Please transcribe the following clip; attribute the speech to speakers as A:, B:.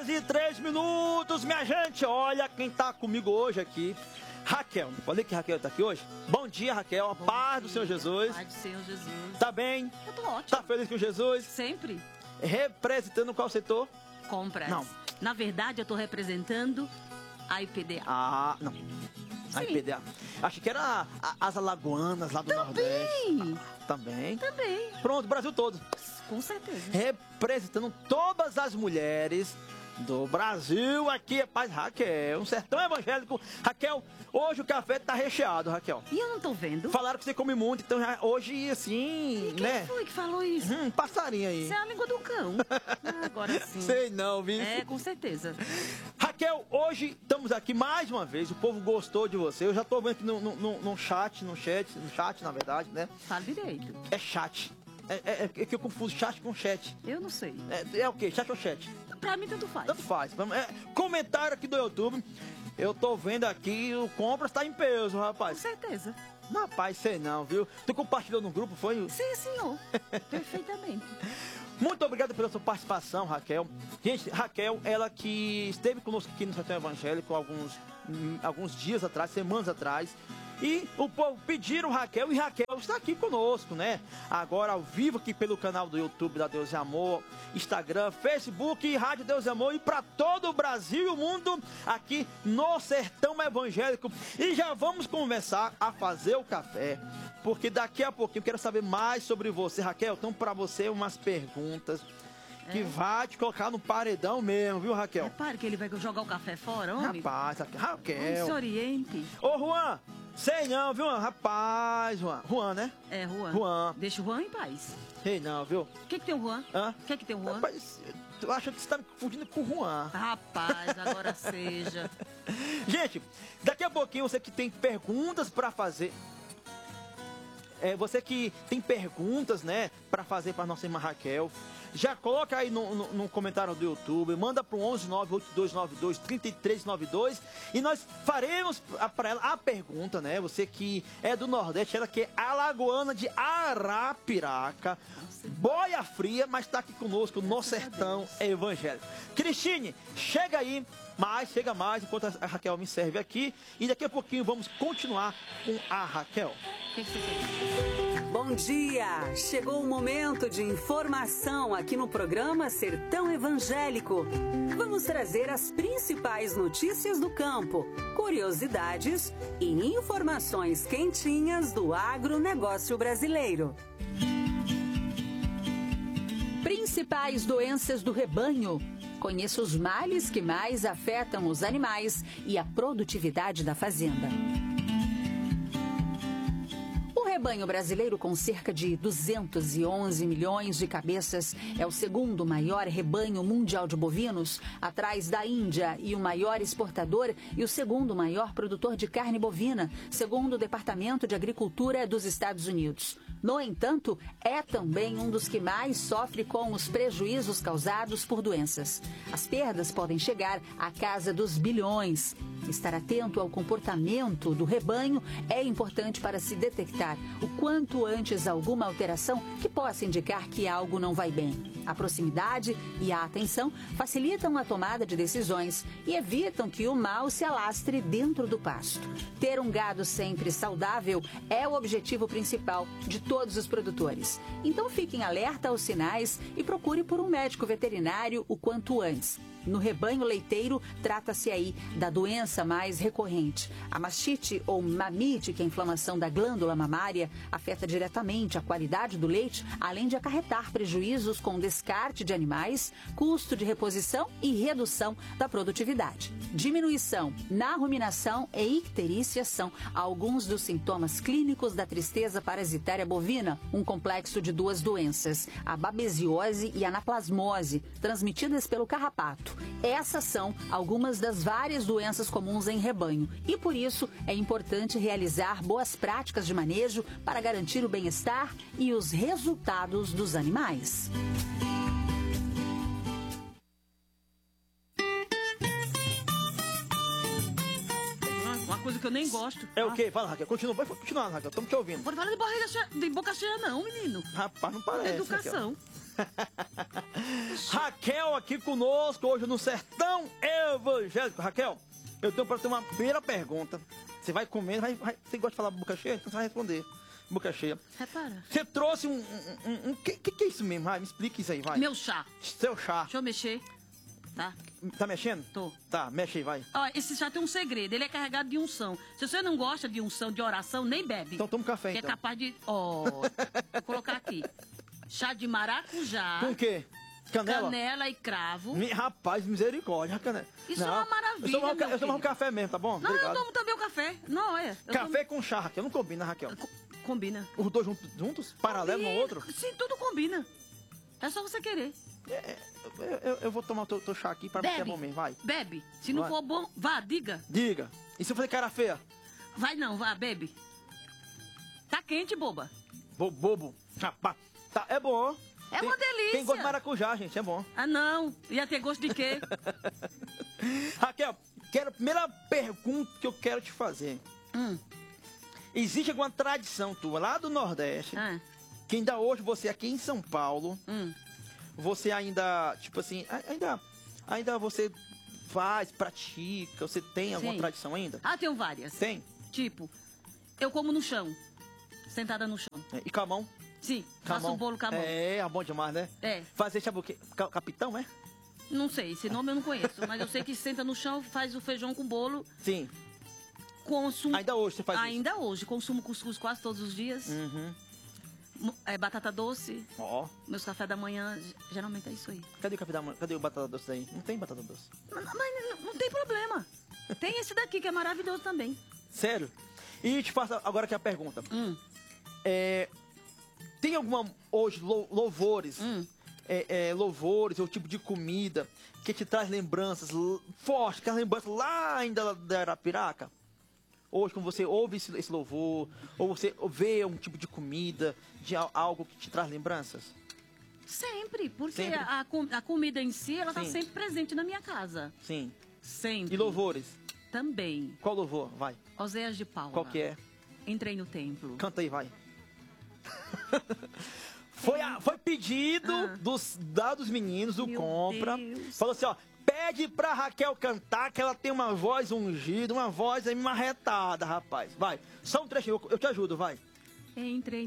A: e 3 minutos, minha gente. Olha quem tá comigo hoje aqui. Raquel. Falei que Raquel tá aqui hoje? Bom dia, Raquel. A paz do Senhor Jesus.
B: Paz do Senhor Jesus.
A: Tá bem?
B: Eu tô ótimo.
A: Tá feliz com Jesus?
B: Sempre.
A: Representando qual setor?
B: Compras.
A: Não.
B: Na verdade, eu tô representando a IPDA.
A: Ah, não. A IPDA. Acho que era as alagoanas lá do Nordeste. Também.
B: Também.
A: Pronto, Brasil todo.
B: Com certeza.
A: Representando todas as mulheres do Brasil, aqui é Paz Raquel, um sertão evangélico. Raquel, hoje o café tá recheado, Raquel.
B: E eu não tô vendo.
A: Falaram que você come muito, então já, hoje, assim,
B: E quem
A: né?
B: foi que falou isso?
A: Passarinho aí.
B: Isso é a língua do cão. Agora sim.
A: Sei não, viu?
B: É, com certeza.
A: Raquel, hoje estamos aqui mais uma vez, o povo gostou de você. Eu já tô vendo aqui no chat, na verdade, né?
B: Fala direito.
A: É chat. É que eu confuso chat com chat.
B: Eu não sei.
A: É o quê? Chat ou chat?
B: Pra mim, tanto faz.
A: Tanto faz. Comentário aqui do YouTube. Eu tô vendo aqui, o Compras tá em peso,
B: Com
A: rapaz.
B: certeza.
A: Rapaz, sei não, viu? Tu compartilhou no grupo, foi?
B: Sim, senhor. Perfeitamente.
A: Muito obrigado pela sua participação, Raquel. Gente, Raquel, ela que esteve conosco aqui no Sertão Evangélico alguns dias atrás, semanas atrás. E o povo pediram Raquel e Raquel está aqui conosco, né? Agora ao vivo aqui pelo canal do YouTube da Deus e Amor, Instagram, Facebook e Rádio Deus e Amor e para todo o Brasil e o mundo aqui no Sertão Evangélico. E já vamos começar a fazer o café, porque daqui a pouquinho eu quero saber mais sobre você, Raquel. Então para você umas perguntas que vai te colocar no paredão mesmo, viu, Raquel?
B: Repare que ele vai jogar o café fora, homem.
A: Rapaz, Raquel.
B: Se oriente.
A: Ô, Juan, sei não, viu, rapaz, Juan, né?
B: É, Juan.
A: Juan.
B: Deixa o Juan em paz.
A: Sei não, viu?
B: O que tem o Juan?
A: Hã?
B: O que tem o Juan?
A: Rapaz, tu acha que você tá me confundindo com o Juan.
B: Rapaz, agora seja.
A: Gente, daqui a pouquinho você que tem perguntas pra fazer. Você que tem perguntas, né, pra fazer pra nossa irmã Raquel. Já coloca aí no comentário do YouTube, manda pro 11982923392 e nós faremos para ela a pergunta, né? Você que é do Nordeste, ela que é alagoana de Arapiraca, boia fria, mas tá aqui conosco no Sertão Evangélico. Cristine, chega aí, chega mais, enquanto a Raquel me serve aqui e daqui a pouquinho vamos continuar com a Raquel.
B: O que você quer?
C: Bom dia! Chegou o momento de informação aqui no programa Sertão Evangélico. Vamos trazer as principais notícias do campo, curiosidades e informações quentinhas do agronegócio brasileiro. Principais doenças do rebanho. Conheça os males que mais afetam os animais e a produtividade da fazenda. O rebanho brasileiro, com cerca de 211 milhões de cabeças, é o segundo maior rebanho mundial de bovinos, atrás da Índia, e o maior exportador e o segundo maior produtor de carne bovina, segundo o Departamento de Agricultura dos Estados Unidos. No entanto, é também um dos que mais sofre com os prejuízos causados por doenças. As perdas podem chegar à casa dos bilhões. Estar atento ao comportamento do rebanho é importante para se detectar o quanto antes alguma alteração que possa indicar que algo não vai bem. A proximidade e a atenção facilitam a tomada de decisões e evitam que o mal se alastre dentro do pasto. Ter um gado sempre saudável é o objetivo principal de todos os produtores. Então fiquem alerta aos sinais e procure por um médico veterinário o quanto antes. No rebanho leiteiro, trata-se aí da doença mais recorrente. A mastite ou mamite, que é a inflamação da glândula mamária, afeta diretamente a qualidade do leite, além de acarretar prejuízos com descarte de animais, custo de reposição e redução da produtividade. Diminuição na ruminação e icterícia são alguns dos sintomas clínicos da tristeza parasitária bovina, um complexo de duas doenças, a babesiose e a anaplasmose, transmitidas pelo carrapato. Essas são algumas das várias doenças comuns em rebanho e, por isso, é importante realizar boas práticas de manejo para garantir o bem-estar e os resultados dos animais.
B: Uma coisa que eu nem gosto.
A: É o quê? Fala, Raquel. Vai continuar, Raquel. Estamos te ouvindo.
B: Não pode falar de boca cheia não, menino.
A: Rapaz, não parece.
B: Educação.
A: Raquel aqui conosco hoje no Sertão Evangélico. Raquel, eu tenho para ter uma primeira pergunta. Você vai comer, você gosta de falar boca cheia? Então você vai responder. Boca cheia.
B: Repara.
A: Você trouxe que é isso mesmo? Vai, me explica isso aí, vai.
B: Meu chá.
A: Seu chá.
B: Deixa eu mexer. Tá?
A: Tá mexendo?
B: Tô.
A: Tá, mexe aí, vai.
B: Ó, esse chá tem um segredo, ele é carregado de unção. Se você não gosta de unção, de oração, nem bebe.
A: Então toma um café,
B: que
A: então.
B: é capaz de... Ó, vou colocar aqui. Chá de maracujá.
A: Com o quê? Canela?
B: Canela e cravo.
A: Rapaz, misericórdia, canela.
B: Isso é uma maravilha,
A: Eu tomo um café mesmo, tá bom?
B: Não,
A: Obrigado.
B: eu tomo também o café. Não, olha.
A: Café com chá, Raquel. Não combina, Raquel.
B: Combina.
A: Os dois juntos? Paralelo um ao outro?
B: Sim, tudo combina. É só você querer.
A: Eu vou tomar o teu chá aqui pra ver se é bom mesmo, vai.
B: Bebe. Se não
A: Vai.
B: for bom, vá, diga.
A: Diga. E se eu fazer cara feia?
B: Vai não, vá, bebe. Tá quente, boba.
A: Bobo. Rapaz. Tá, é bom.
B: É uma delícia.
A: Tem gosto de maracujá, gente, é bom.
B: Ah, não. Ia ter gosto de quê?
A: Raquel, a primeira pergunta que eu quero te fazer. Existe alguma tradição tua lá do Nordeste, que ainda hoje você aqui em São Paulo, você ainda, tipo assim, ainda você faz, pratica, você tem alguma tradição ainda?
B: Ah, tenho várias.
A: Tem?
B: Tipo, eu como no chão. Sentada no chão.
A: E com a mão?
B: Sim, faço o bolo com a mão.
A: É bom demais, né?
B: É.
A: Fazer, sabe o quê? Capitão, é?
B: Não sei, esse nome eu não conheço, mas eu sei que senta no chão, faz o feijão com bolo.
A: Sim.
B: Consumo...
A: Ainda hoje você faz
B: Ainda hoje. Consumo cuscuz quase todos os dias. Batata doce.
A: Ó.
B: Meus cafés da manhã, geralmente é isso aí.
A: Cadê o café da manhã? Cadê o batata doce aí? Não tem batata doce.
B: Mas não tem problema. Tem esse daqui que é maravilhoso também.
A: Sério? E te faço agora aqui a pergunta. Tem alguma, hoje, louvores, louvores ou tipo de comida que te traz lembranças fortes, que as lembranças lá ainda da Arapiraca? Hoje, quando você ouve esse louvor, ou você vê um tipo de comida, de algo que te traz lembranças?
B: Sempre, porque
A: Sempre?
B: A comida em si, ela tá
A: Sim.
B: sempre presente na minha casa.
A: Sim.
B: Sempre.
A: E louvores?
B: Também.
A: Qual louvor? Vai.
B: Oséias de Paula.
A: Qual que é?
B: Entrei no templo.
A: Canta aí, vai. Foi pedido dos meninos do
B: Meu
A: Compra.
B: Deus.
A: Falou assim, ó, pede pra Raquel cantar, que ela tem uma voz ungida, uma voz aí marretada, rapaz. Vai, só um trechinho, eu te ajudo, vai.
B: Entrei